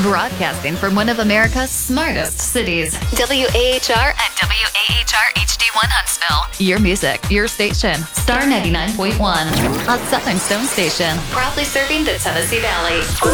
Broadcasting from one of America's smartest cities. WAHR and WAHR HD1 Huntsville. Your music, your station. Star 99.1. A Southern Stone station. Proudly serving the Tennessee Valley.